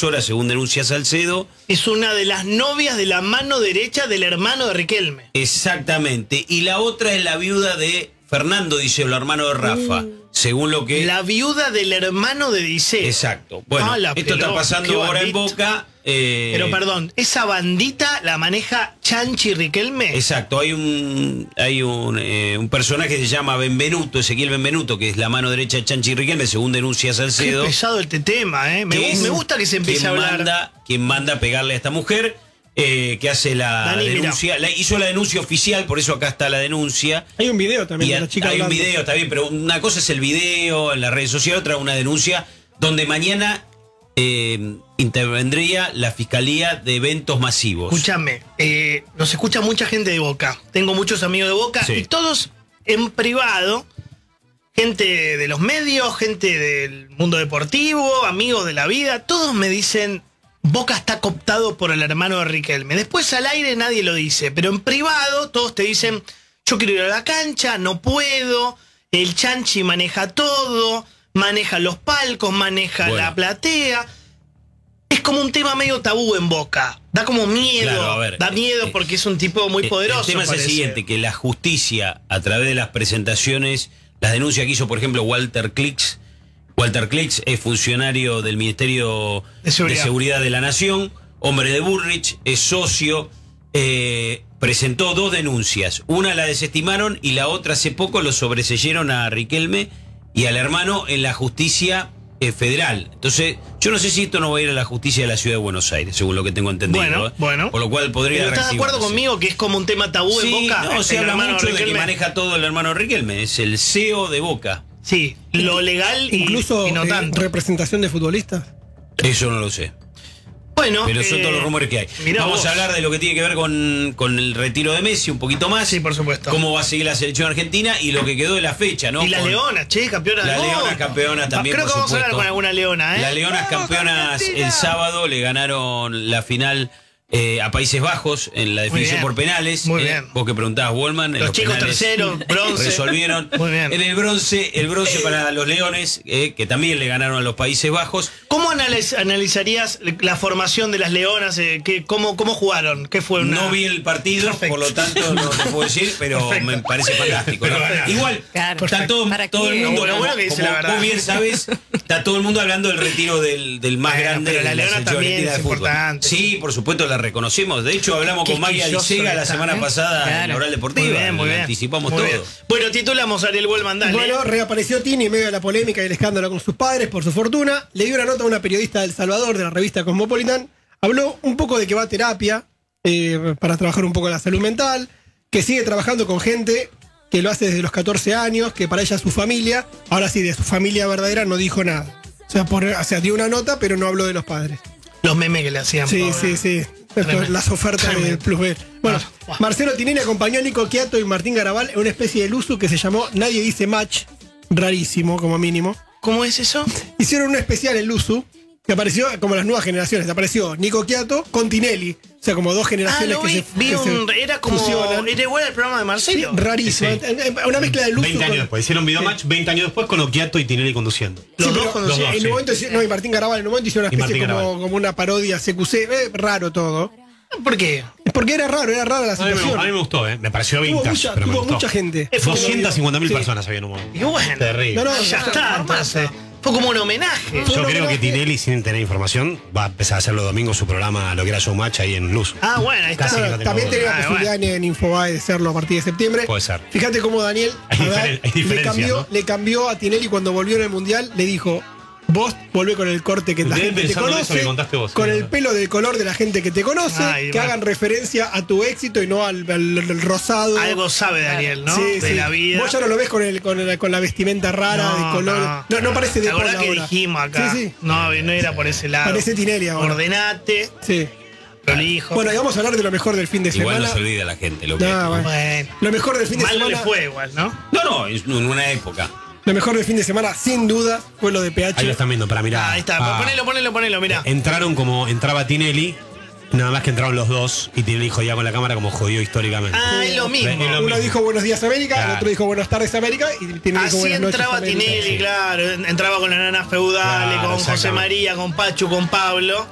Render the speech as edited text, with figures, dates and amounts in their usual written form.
defensora, según denuncia Salcedo. Es una de las novias de la mano derecha del hermano de Riquelme. Exactamente. Y la otra es la viuda de Fernando Diceo, el hermano de Rafa. Según lo que... La viuda del hermano de Diceo. Exacto. Bueno, esto está pasando ahora en Boca. Pero perdón, ¿esa bandita la maneja Chanchi Riquelme? Exacto, hay un personaje que se llama Benvenuto, Ezequiel Benvenuto, que es la mano derecha de Chanchi Riquelme, según denuncia Salcedo. Qué pesado este tema, ¿eh? Me gusta que se empiece a hablar. Quien manda a pegarle a esta mujer, que hace la denuncia. Hizo la denuncia oficial, por eso acá está la denuncia. Hay un video también de la chica Hay hablando. un video, está bien, pero una cosa es el video en las redes sociales, otra una denuncia donde mañana intervendría la Fiscalía de Eventos Masivos. Escúchame, nos escucha mucha gente de Boca. Tengo muchos amigos de Boca, sí. Y todos en privado, gente de los medios, gente del mundo deportivo, amigos de la vida, todos me dicen: Boca está cooptado por el hermano de Riquelme. Después al aire nadie lo dice, pero en privado todos te dicen: yo quiero ir a la cancha, no puedo, el Chanchi maneja todo, maneja los palcos, maneja la platea. Es como un tema medio tabú en Boca. Da como miedo. Claro, a ver, da miedo porque es un tipo muy poderoso. El tema es el siguiente, que la justicia, a través de las presentaciones, las denuncias que hizo, por ejemplo, Walter Klix. Walter Klix es funcionario del Ministerio de Seguridad de la Nación, hombre de Bullrich, es socio, presentó 2 denuncias. Una la desestimaron y la otra hace poco lo sobreseyeron a Riquelme y al hermano en la justicia federal. Entonces, yo no sé si esto no va a ir a la justicia de la Ciudad de Buenos Aires, según lo que tengo entendido. Bueno. Por lo cual podría. ¿Pero estás de acuerdo conmigo que es como un tema tabú en Boca? No, se habla mucho de que maneja todo el hermano Riquelme, es el CEO de Boca. Sí, lo legal incluso y no tanto. ¿Representación de futbolistas? Eso no lo sé. Bueno, pero son todos los rumores que hay. Vamos a hablar de lo que tiene que ver con el retiro de Messi un poquito más. Sí, por supuesto. Cómo va a seguir la selección argentina y lo que quedó de la fecha, ¿no? Y las leonas, campeonas. Las leonas campeonas también, creo que vamos a hablar con alguna leona, ¿eh? Las leonas campeonas el sábado le ganaron la final a Países Bajos en la definición por penales. Muy bien. Vos que preguntabas, Wallman. Los chicos terceros, bronce. Resolvieron. Muy bien. En el bronce para los leones, que también le ganaron a los Países Bajos. ¿Cómo analizarías la formación de las leonas? ¿Cómo jugaron? ¿Qué fue No vi el partido, por lo tanto no te puedo decir, pero me parece fantástico, ¿no? Igual, está todo el mundo, como vos bien sabés, está todo el mundo hablando del retiro del más grande pero de la selección argentina de fútbol. Importante. Sí, por supuesto, la reconocimos. De hecho, hablamos con Magia Licega la semana pasada en Oral Deportiva. Muy bien. Anticipamos todo. Bueno, titulamos a Ariel Wellman, dale. Bueno, reapareció Tini en medio de la polémica y el escándalo con sus padres, por su fortuna. Le dio una nota a una periodista de El Salvador, de la revista Cosmopolitan. Habló un poco de que va a terapia para trabajar un poco la salud mental, que sigue trabajando con gente que lo hace desde los 14 años, que para ella es su familia. Ahora sí, de su familia verdadera no dijo nada. O sea, dio una nota, pero no habló de los padres. Los memes que le hacían. Sí. Las ofertas del Plus B. Bueno, Marcelo Tinelli acompañó a Nico Quiato y Martín Garabal en una especie de luzu que se llamó Nadie Dice Match. Rarísimo, como mínimo. ¿Cómo es eso? Hicieron un especial en luzu que apareció como las nuevas generaciones. Apareció Nico Quiato con Tinelli. O sea, como 2 generaciones era como fusionan. Era igual el programa de Marcelo. Sí, rarísimo. Sí. Una mezcla de luzu. 20 años después. Hicieron video match 20 años después con Occhiato y Tinelli conduciendo. Los dos conducían. En un momento, y Martín Garabal en un momento hizo una especie como una parodia CQC. Raro todo. ¿Por qué? Porque era rara la situación. A mí me gustó, me pareció vintage. Tuvo mucha gente. 250.000 personas había en un momento. Y bueno, terrible. Ya está, entonces. Fue como un homenaje. Yo creo que Tinelli, sin tener información, va a empezar a hacer los domingos su programa, lo que era Showmatch, ahí en Luz. Bueno, ahí está. También tenía la posibilidad en Infobae de serlo a partir de septiembre. Puede ser. Fíjate cómo Daniel le cambió a Tinelli cuando volvió en el Mundial, le dijo: vos volvé con el corte que la gente te conoce, con el pelo del color de la gente que te conoce, hagan referencia a tu éxito y no al rosado. Algo sabe Daniel, ¿no? Sí, de la vida. Vos ya no lo ves con la vestimenta rara, de color. No parece de Paul ahora. Que dijimos acá. No era por ese lado. Parece Tinelli ahora. Ordenate. Sí. Prolijo. Bueno, y vamos a hablar de lo mejor del fin de semana. Igual no se olvida la gente lo mejor del fin de semana. Mal le fue igual, ¿no? No, en una época. Lo mejor del fin de semana, sin duda, fue lo de PH. Ahí lo están viendo, para mirar. Ahí está, ponelo, mirá. Entraron como entraba Tinelli, nada más que entraron los dos, y Tinelli jodía con la cámara como jodió históricamente. Es lo mismo. Uno dijo buenos días América, el otro dijo buenas tardes América, y Tinelli dijo buenas noches entraba América. Tinelli, claro. Entraba con la nana feudal, con José María, con Pachu, con Pablo.